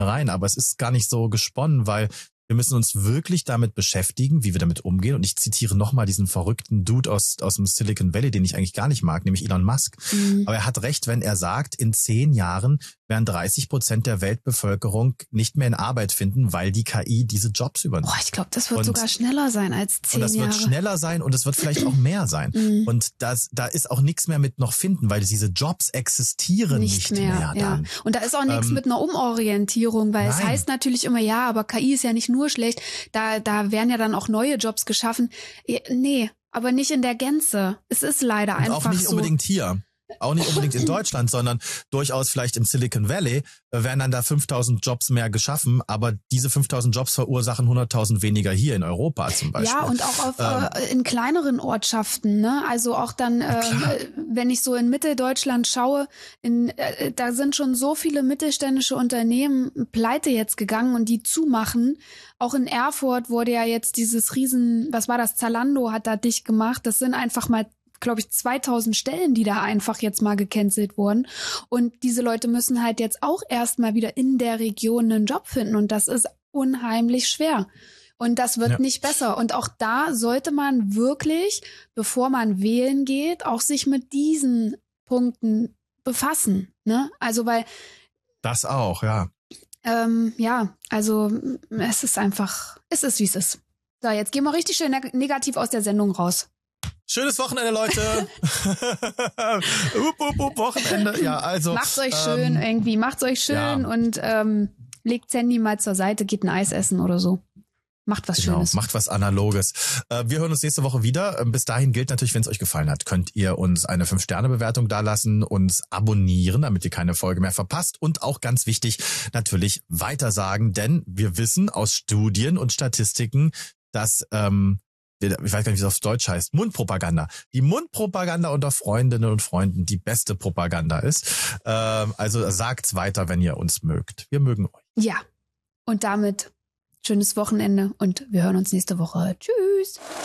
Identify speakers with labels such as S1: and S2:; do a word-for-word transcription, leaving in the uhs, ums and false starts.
S1: rein. Aber es ist gar nicht so gesponnen, weil wir müssen uns wirklich damit beschäftigen, wie wir damit umgehen. Und ich zitiere nochmal diesen verrückten Dude aus, aus dem Silicon Valley, den ich eigentlich gar nicht mag, nämlich Elon Musk. Mhm. Aber er hat recht, wenn er sagt, in zehn Jahren werden dreißig Prozent der Weltbevölkerung nicht mehr in Arbeit finden, weil die K I diese Jobs übernimmt.
S2: Oh, ich glaube, das wird
S1: und,
S2: sogar schneller sein als zehn Jahre.
S1: Und das
S2: Jahre.
S1: wird schneller sein und es wird vielleicht auch mehr sein. Mhm. Und das, da ist auch nichts mehr mit noch finden, weil diese Jobs existieren nicht, nicht mehr. mehr
S2: ja.
S1: dann.
S2: Und da ist auch nichts ähm, mit einer Umorientierung, weil nein. es heißt natürlich immer, ja, aber K I ist ja nicht nur schlecht, da, da werden ja dann auch neue Jobs geschaffen. Nee, aber nicht in der Gänze. Es ist leider
S1: und
S2: einfach so.
S1: Auch nicht
S2: so.
S1: unbedingt hier. Auch nicht unbedingt in Deutschland, sondern durchaus vielleicht im Silicon Valley werden dann da fünftausend Jobs mehr geschaffen, aber diese fünftausend Jobs verursachen hunderttausend weniger hier in Europa zum Beispiel.
S2: Ja, und auch auf, ähm, äh, in kleineren Ortschaften, ne? Also auch dann, äh, wenn ich so in Mitteldeutschland schaue, in, äh, da sind schon so viele mittelständische Unternehmen pleite jetzt gegangen und die zumachen. Auch in Erfurt wurde ja jetzt dieses Riesen, was war das, Zalando hat da dicht gemacht. Das sind einfach mal glaube ich, zweitausend Stellen, die da einfach jetzt mal gecancelt wurden. Und diese Leute müssen halt jetzt auch erstmal wieder in der Region einen Job finden. Und das ist unheimlich schwer. Und das wird ja. nicht besser. Und auch da sollte man wirklich, bevor man wählen geht, auch sich mit diesen Punkten befassen. Ne? Also, weil...
S1: Das auch, ja.
S2: Ähm, ja, also es ist einfach, es ist, wie es ist. So, jetzt gehen wir richtig schön neg- negativ aus der Sendung raus.
S1: Schönes Wochenende, Leute. up, up, up, Wochenende. Ja, also.
S2: Macht's euch schön ähm, irgendwie. Macht's euch schön ja. und ähm, legt Handy mal zur Seite, geht ein Eis essen oder so. Macht was genau, Schönes.
S1: Macht was Analoges. Äh, wir hören uns nächste Woche wieder. Bis dahin gilt natürlich, wenn es euch gefallen hat, könnt ihr uns eine fünf Sterne Bewertung dalassen, uns abonnieren, damit ihr keine Folge mehr verpasst und auch ganz wichtig, natürlich weitersagen, denn wir wissen aus Studien und Statistiken, dass ähm, ich weiß gar nicht, wie es auf Deutsch heißt, Mundpropaganda. Die Mundpropaganda unter Freundinnen und Freunden die beste Propaganda ist. Ähm, also sagt's weiter, wenn ihr uns mögt. Wir mögen euch.
S2: Ja, und damit schönes Wochenende und wir hören uns nächste Woche. Tschüss.